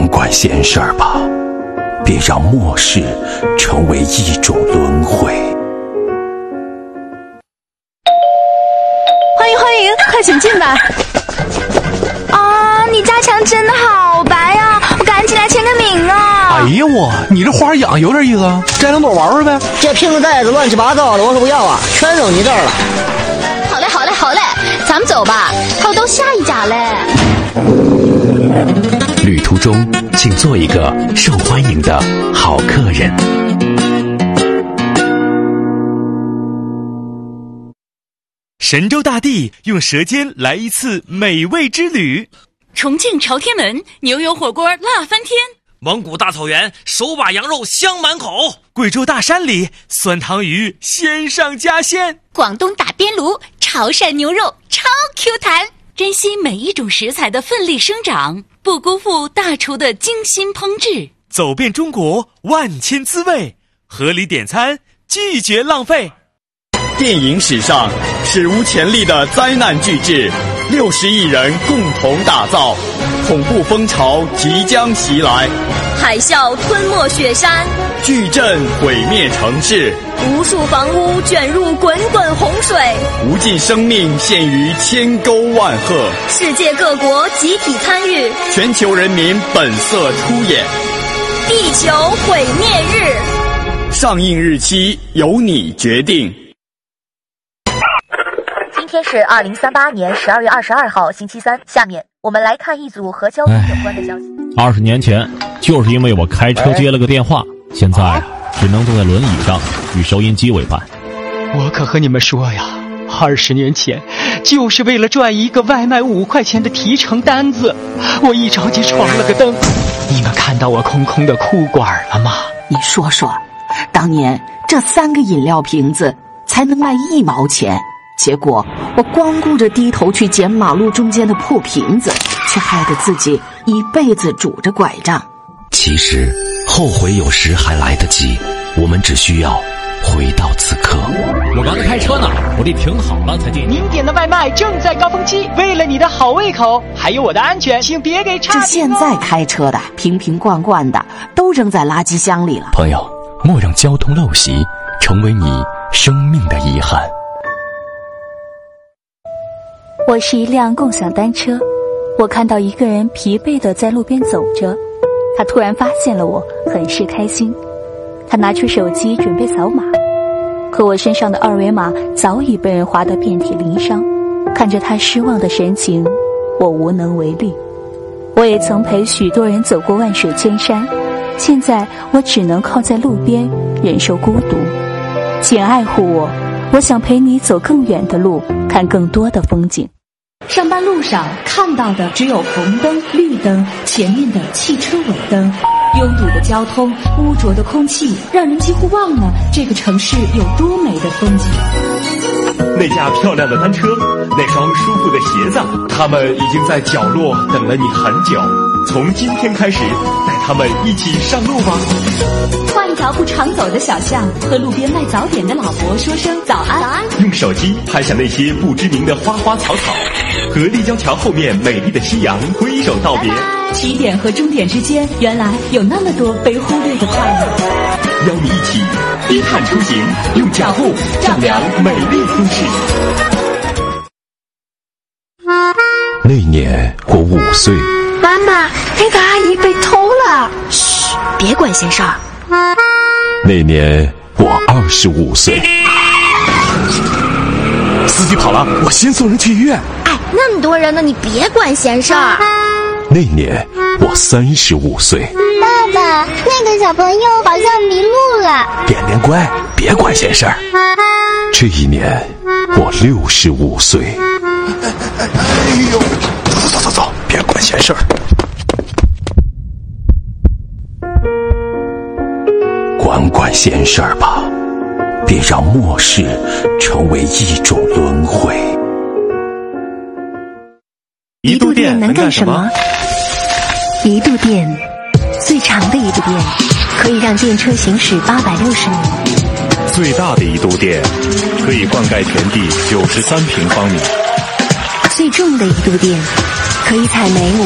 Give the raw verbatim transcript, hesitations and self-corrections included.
管管闲事儿吧，别让末世成为一种轮回。 欢迎欢迎，快请进吧。啊，你家墙真的好白呀、啊，我赶紧来签个名啊！ 哎呀我，你这花养有点意思啊，摘两朵玩玩呗。 这瓶子袋子乱七八糟的，我可不要啊，全扔你这儿了。 好嘞好嘞好嘞，咱们走吧，还有到下一家嘞。 旅途中，请做一个受欢迎的好客人。 神州大地用舌尖来一次美味之旅。 重庆朝天门牛油火锅辣翻天， 蒙古大草原手把羊肉香满口， 贵州大山里酸汤鱼鲜上加鲜， 广东打边炉潮汕牛肉超 Q 弹。珍惜每一种食材的奋力生长，不辜负大厨的精心烹制。 走遍中国万千滋味，合理点餐，拒绝浪费。 电影史上史无前例的灾难巨制，六十亿人共同打造，恐怖风潮即将袭来， 海啸吞没雪山， 巨震毁灭城市， 无数房屋卷入滚滚洪水， 无尽生命陷于千沟万壑， 世界各国集体参与， 全球人民本色出演。 地球毁灭日， 上映日期由你决定。 今天是二零三八年十二月二十二号星期三，下面我们来看一组和交通有关的消息。 二十年前，就是因为我开车接了个电话，现在只能坐在轮椅上与收音机为伴。 我可和你们说呀，二十年前就是为了赚一个外卖五块钱的提成单子，我一着急闯了个灯。你们看到我空空的裤管了吗？ 你说说，当年这三个饮料瓶子才能卖一毛钱，结果我光顾着低头去捡马路中间的破瓶子，却害得自己一辈子拄着拐杖。 其实后悔有时还来得及，我们只需要回到此刻。 我刚才开车呢，我得停好了才进。 您点的外卖正在高峰期，为了你的好胃口还有我的安全，请别给差评哦。 这现在开车的瓶瓶罐罐的都扔在垃圾箱里了。 朋友，莫让交通陋习成为你生命的遗憾。 我是一辆共享单车，我看到一个人疲惫地在路边走着，他突然发现了我，很是开心。他拿出手机准备扫码，可我身上的二维码早已被人划得遍体鳞伤。看着他失望的神情，我无能为力。我也曾陪许多人走过万水千山，现在我只能靠在路边忍受孤独。请爱护我，我想陪你走更远的路，看更多的风景。 上班路上看到的只有红灯、绿灯，前面的汽车尾灯。拥堵的交通，污浊的空气，让人几乎忘了这个城市有多美的风景。 那架漂亮的单车，那双舒服的鞋子，他们已经在角落等了你很久。从今天开始，带他们一起上路吧。 换一条不常走的小巷，和路边卖早点的老伯说声早安。早安。 用手机拍下那些不知名的花花草草，和立交桥后面美丽的夕阳挥手道别。 起点和终点之间，原来有那么多被忽略的快乐。 邀你一起低碳出行，用脚步丈量美丽都市。 那年我五岁。 妈妈，那个阿姨被偷了。 嘘，别管闲事儿。 那年我二十五岁。 司机跑了，我先送人去医院。 哎，那么多人呢，你别管闲事儿。 那年我三十五岁。 爸爸，那个小朋友好像迷路了。 点点乖，别管闲事儿。这一年我六十五岁。 哎呦，走走走，别管闲事儿。 管管闲事儿吧，别让末世成为一种轮回。 一度电能干什么？ 一度电，最长的一度电，可以让电车行驶八百六十米。 最大的一度电，可以灌溉全地九十三平方米。 最重的一度电，可以采煤